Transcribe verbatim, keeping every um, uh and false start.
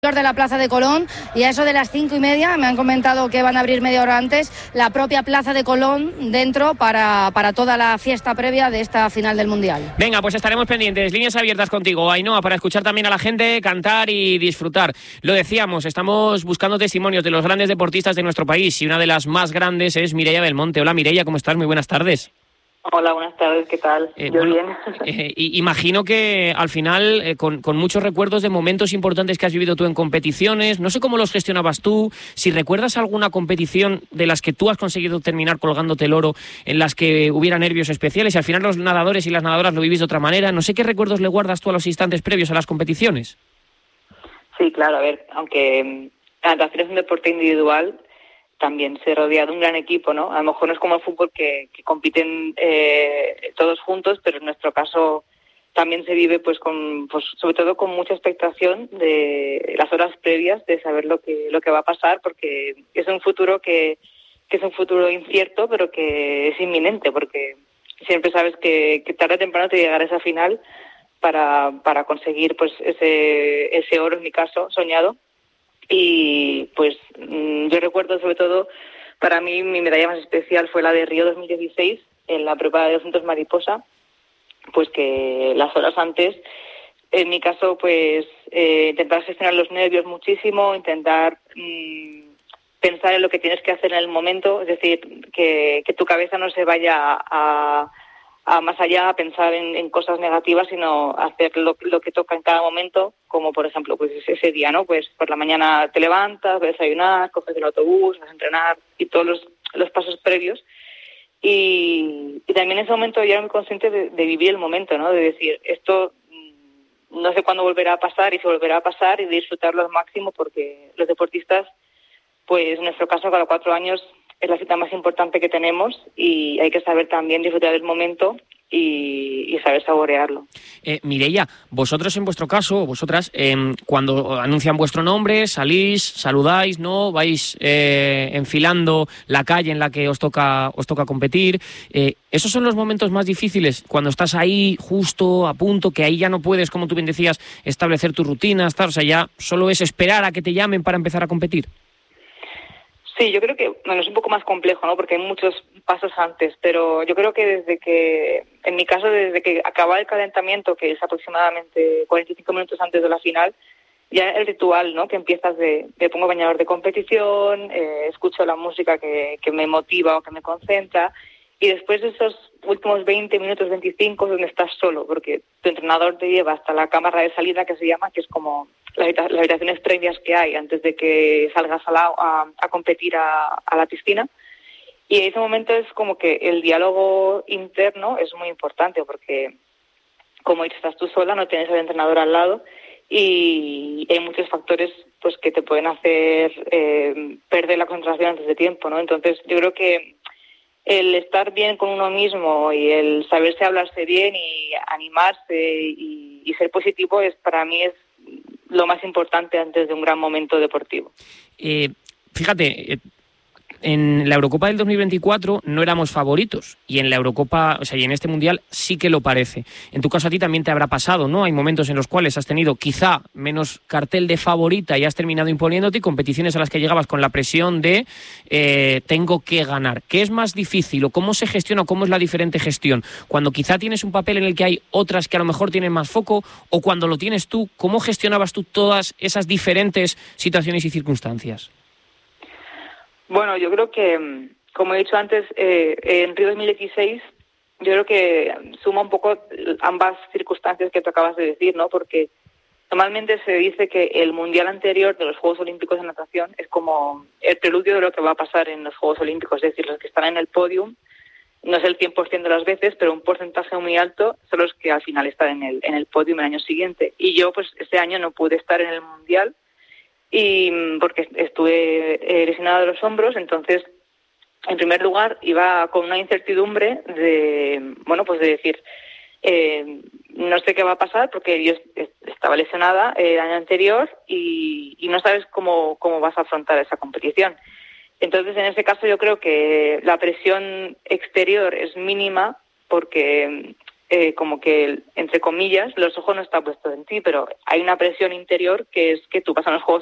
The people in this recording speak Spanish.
de la Plaza de Colón, y a eso de las cinco y media me han comentado que van a abrir media hora antes la propia Plaza de Colón dentro para, para toda la fiesta previa de esta final del Mundial. Venga, pues estaremos pendientes, líneas abiertas contigo, Ainhoa, para escuchar también a la gente cantar y disfrutar. Lo decíamos, estamos buscando testimonios de los grandes deportistas de nuestro país y una de las más grandes es Mireia Belmonte. Hola Mireia, ¿cómo estás? Muy buenas tardes. Hola, buenas tardes, ¿qué tal? Eh, Yo bueno, bien. Eh, imagino que al final, eh, con, con muchos recuerdos de momentos importantes que has vivido tú en competiciones, no sé cómo los gestionabas tú, si recuerdas alguna competición de las que tú has conseguido terminar colgándote el oro, en las que hubiera nervios especiales, y al final los nadadores y las nadadoras lo vivís de otra manera, no sé qué recuerdos le guardas tú a los instantes previos a las competiciones. Sí, claro, a ver, aunque la natación es un deporte individual, también se rodea de un gran equipo, ¿no? A lo mejor no es como el fútbol que, que compiten eh, todos juntos, pero en nuestro caso también se vive, pues, con, pues, sobre todo con mucha expectación de las horas previas de saber lo que lo que va a pasar, porque es un futuro que, que es un futuro incierto, pero que es inminente, porque siempre sabes que, que tarde o temprano te llegará esa final para para conseguir, pues, ese ese oro, en mi caso, soñado. Y pues yo recuerdo, sobre todo, para mí mi medalla más especial fue la de Río dos mil dieciséis, en la prueba de doscientos mariposa, pues que las horas antes, en mi caso, pues eh, intentar gestionar los nervios muchísimo, intentar mmm, pensar en lo que tienes que hacer en el momento, es decir, que, que tu cabeza no se vaya a... a más allá a pensar en, en cosas negativas, sino hacer lo, lo que toca en cada momento, como por ejemplo pues ese día, ¿no? Pues por la mañana te levantas, vas a desayunar, coges el autobús, vas a entrenar y todos los, los pasos previos. Y, y también en ese momento yo era muy consciente de, de vivir el momento, ¿no? De decir, esto no sé cuándo volverá a pasar y si volverá a pasar, y de disfrutarlo al máximo, porque los deportistas, pues en nuestro caso, cada cuatro años es la cita más importante que tenemos y hay que saber también disfrutar del momento y, y saber saborearlo. Eh, Mireia, vosotros en vuestro caso, vosotras, eh, cuando anuncian vuestro nombre, salís, saludáis, ¿no? Vais eh, enfilando la calle en la que os toca, os toca competir. Eh, ¿Esos son los momentos más difíciles? Cuando estás ahí justo a punto, que ahí ya no puedes, como tú bien decías, establecer tu rutina, estar, o sea, ya solo es esperar a que te llamen para empezar a competir. Sí, yo creo que, bueno, es un poco más complejo, ¿no? Porque hay muchos pasos antes, pero yo creo que desde que, en mi caso, desde que acaba el calentamiento, que es aproximadamente cuarenta y cinco minutos antes de la final, ya el ritual, ¿no? Que empiezas de, me pongo bañador de competición, eh, escucho la música que, que me motiva o que me concentra, y después de esos últimos veinte minutos, veinticinco, donde estás solo, porque tu entrenador te lleva hasta la cámara de salida, que se llama, que es como las habitaciones previas que hay antes de que salgas a, la, a, a competir a, a la piscina. Y en ese momento es como que el diálogo interno es muy importante, porque como estás tú sola, no tienes al entrenador al lado, y hay muchos factores pues que te pueden hacer eh, perder la concentración antes de tiempo, ¿no? Entonces yo creo que el estar bien con uno mismo y el saberse hablarse bien y animarse y, y ser positivo es, para mí, es lo más importante antes de un gran momento deportivo. Eh, fíjate, eh, en la Eurocopa del dos mil veinticuatro no éramos favoritos, y en la Eurocopa, o sea, y en este Mundial sí que lo parece. En tu caso a ti también te habrá pasado, ¿no? Hay momentos en los cuales has tenido quizá menos cartel de favorita y has terminado imponiéndote, y competiciones a las que llegabas con la presión de eh, tengo que ganar. ¿Qué es más difícil o cómo se gestiona o cómo es la diferente gestión? Cuando quizá tienes un papel en el que hay otras que a lo mejor tienen más foco, o cuando lo tienes tú, ¿cómo gestionabas tú todas esas diferentes situaciones y circunstancias? Bueno, yo creo que, como he dicho antes, eh, en Río dos mil dieciséis, yo creo que suma un poco ambas circunstancias que tú acabas de decir, ¿no? Porque normalmente se dice que el Mundial anterior de los Juegos Olímpicos de Natación es como el preludio de lo que va a pasar en los Juegos Olímpicos, es decir, los que están en el podium, no es el cien por ciento de las veces, pero un porcentaje muy alto son los que al final están en el, en el podium el año siguiente. Y yo, pues, este año no pude estar en el Mundial, y porque estuve eh, lesionada de los hombros. Entonces, en primer lugar, iba con una incertidumbre de, bueno, pues de decir, eh, no sé qué va a pasar, porque yo estaba lesionada el año anterior y, y no sabes cómo, cómo vas a afrontar esa competición. Entonces, en ese caso, yo creo que la presión exterior es mínima, porque eh, como que, entre comillas, los ojos no están puestos en ti, pero hay una presión interior que es que tú pasas los Juegos